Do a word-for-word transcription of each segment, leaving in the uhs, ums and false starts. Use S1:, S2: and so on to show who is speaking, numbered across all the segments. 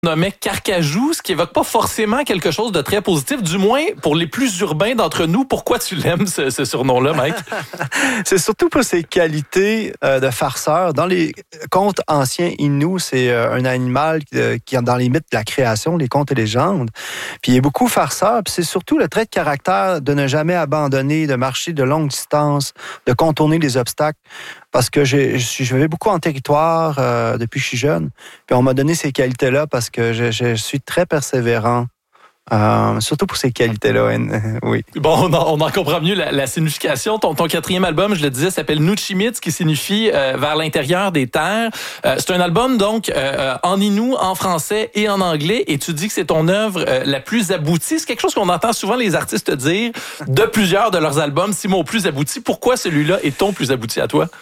S1: nommait Carcajou, ce qui évoque pas forcément quelque chose de très positif, du moins pour les plus urbains d'entre nous. Pourquoi tu l'aimes, ce, ce surnom-là, Mike?
S2: C'est surtout pour ses qualités euh, de farceur. Dans les contes anciens Innu, c'est euh, un animal euh, qui est dans les mythes de la création, les contes et légendes. Puis il est beaucoup farceur. Puis c'est surtout le trait de caractère de ne jamais abandonner, de marcher de longues distances, de contourner les obstacles. Parce que j'ai, je vais beaucoup en territoire euh, depuis que je suis jeune. Puis on m'a donné ces qualités-là parce que je, je suis très persévérant. Euh, surtout pour ces qualités-là, oui.
S1: Bon, on en, on en comprend mieux la, la signification. Ton, ton quatrième album, je le disais, s'appelle Nuchimit, qui signifie euh, vers l'intérieur des terres. Euh, c'est un album, donc, euh, en Innu, en français et en anglais. Et tu dis que c'est ton œuvre euh, la plus aboutie. C'est quelque chose qu'on entend souvent les artistes dire de plusieurs de leurs albums. Si mon plus abouti, pourquoi celui-là est ton plus abouti à toi?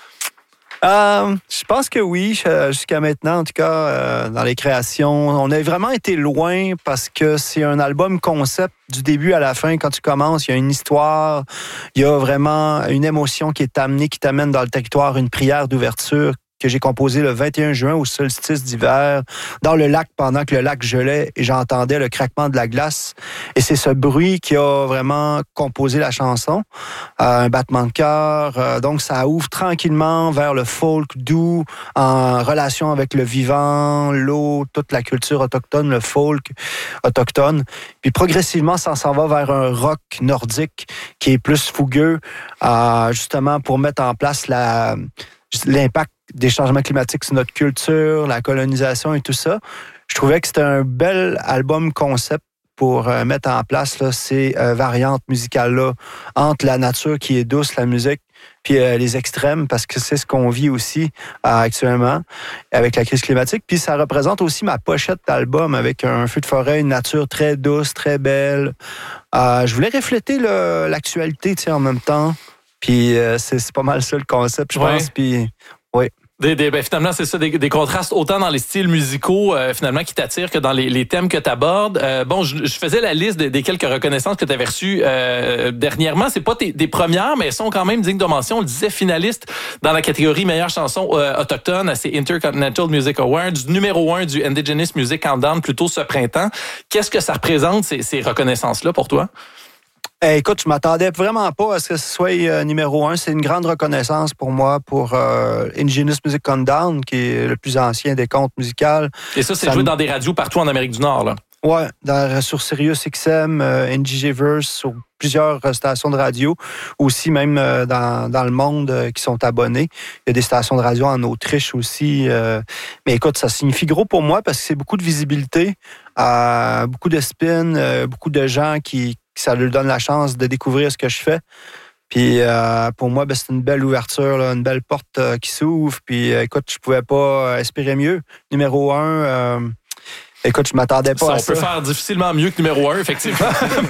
S2: Euh, je pense que oui, jusqu'à maintenant, en tout cas, euh, dans les créations. On a vraiment été loin parce que c'est un album concept du début à la fin. Quand tu commences, il y a une histoire, il y a vraiment une émotion qui est amenée, qui t'amène dans le territoire, une prière d'ouverture que j'ai composée le vingt et un juin au solstice d'hiver, dans le lac pendant que le lac gelait et j'entendais le craquement de la glace. Et c'est ce bruit qui a vraiment composé la chanson. Euh, un battement de cœur. Euh, donc, ça ouvre tranquillement vers le folk doux, en relation avec le vivant, l'eau, toute la culture autochtone, le folk autochtone. Puis progressivement, ça s'en va vers un rock nordique qui est plus fougueux, euh, justement pour mettre en place la, l'impact des changements climatiques sur notre culture, la colonisation et tout ça. Je trouvais que c'était un bel album concept pour euh, mettre en place là, ces euh, variantes musicales-là entre la nature qui est douce, la musique, puis euh, les extrêmes, parce que c'est ce qu'on vit aussi euh, actuellement avec la crise climatique. Puis ça représente aussi ma pochette d'album avec un feu de forêt, une nature très douce, très belle. Euh, je voulais refléter le, l'actualité en même temps. Puis euh, c'est, c'est pas mal ça le concept, je ouais. pense. Puis oui.
S1: Des, des, ben finalement, c'est ça, des, des contrastes autant dans les styles musicaux euh, finalement qui t'attirent que dans les, les thèmes que tu abordes. Euh, bon, je, je faisais la liste des, des quelques reconnaissances que tu avais reçues euh, dernièrement. C'est pas tes, des premières, mais elles sont quand même dignes de mention. On le disait, finaliste dans la catégorie meilleure chanson euh, autochtone à ces Intercontinental Music Awards, numéro un du Indigenous Music Countdown plus tôt ce printemps. Qu'est-ce que ça représente, ces, ces reconnaissances-là, pour toi?
S2: Hey, écoute, je m'attendais vraiment pas à ce que ce soit euh, numéro un. C'est une grande reconnaissance pour moi pour euh, Indigenous Music Countdown, qui est le plus ancien des comptes musicaux.
S1: Et ça, c'est ça joué m... dans des radios partout en Amérique du Nord, là?
S2: Ouais, dans, sur Sirius X M, euh, N J G Verse, sur plusieurs euh, stations de radio, aussi même euh, dans, dans le monde euh, qui sont abonnés. Il y a des stations de radio en Autriche aussi. Euh, mais écoute, ça signifie gros pour moi parce que c'est beaucoup de visibilité, euh, beaucoup de spin, euh, beaucoup de gens qui ça leur donne la chance de découvrir ce que je fais. Puis euh, pour moi, ben, c'est une belle ouverture, là, une belle porte euh, qui s'ouvre. Puis euh, écoute, je pouvais pas espérer mieux. Numéro un, euh, écoute, je m'attendais pas
S1: ça,
S2: à
S1: on
S2: ça.
S1: On peut faire difficilement mieux que numéro un, effectivement.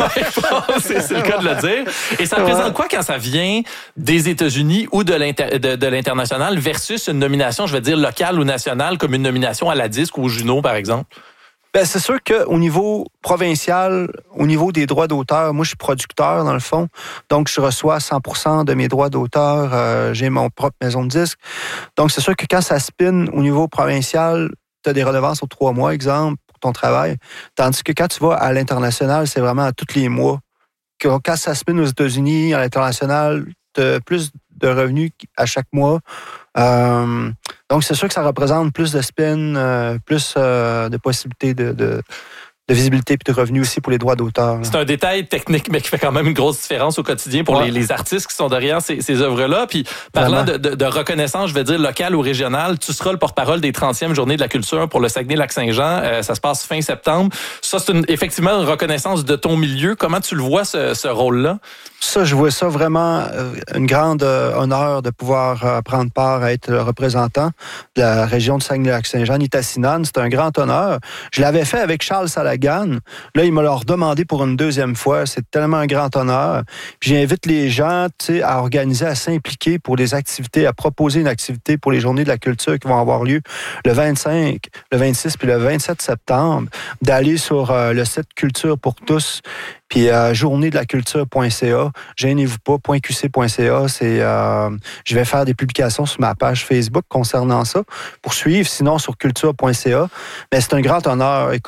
S1: c'est, c'est le cas de le dire. Et ça représente ouais. quoi quand ça vient des États-Unis ou de, l'inter, de, de l'international versus une nomination, je veux dire, locale ou nationale, comme une nomination à la disque ou au Juno, par exemple?
S2: Ben, c'est sûr qu'au niveau provincial, au niveau des droits d'auteur, moi, je suis producteur, dans le fond. Donc, je reçois cent pour cent de mes droits d'auteur. Euh, j'ai mon propre maison de disque. Donc, c'est sûr que quand ça spin au niveau provincial, tu as des redevances aux trois mois, exemple, pour ton travail. Tandis que quand tu vas à l'international, c'est vraiment à tous les mois. Quand ça spin aux États-Unis, à l'international, tu as plus de revenus à chaque mois. Euh, donc, c'est sûr que ça représente plus de spin, euh, plus euh, de possibilités de, de, de visibilité et de revenus aussi pour les droits d'auteur. Là.
S1: C'est un détail technique, mais qui fait quand même une grosse différence au quotidien pour ouais. les, les artistes qui sont derrière ces, ces œuvres-là. Puis, parlant de, de, de reconnaissance, je vais dire locale ou régionale, tu seras le porte-parole des trentième Journées de la culture pour le Saguenay-Lac-Saint-Jean. Euh, ça se passe fin septembre. Ça, c'est une, effectivement une reconnaissance de ton milieu. Comment tu le vois, ce, ce rôle-là?
S2: Ça, je vois ça vraiment euh, une grande euh, honneur de pouvoir euh, prendre part à être le représentant de la région de Saguenay-Lac-Saint-Jean, Nitassinan. C'est un grand honneur. Je l'avais fait avec Charles Salagay Sagan. Là, il m'a leur demandé pour une deuxième fois. C'est tellement un grand honneur. Puis j'invite les gens, tu sais, à organiser, à s'impliquer pour des activités, à proposer une activité pour les journées de la culture qui vont avoir lieu le vingt-cinq, le vingt-six puis le vingt-sept septembre, d'aller sur euh, le site Culture pour tous. Puis euh, journée de la culture point c a, gênez-vous pas, .qc.ca, c'est euh, je vais faire des publications sur ma page Facebook concernant ça pour suivre, sinon sur culture point c a. Mais c'est un grand honneur. Écoute,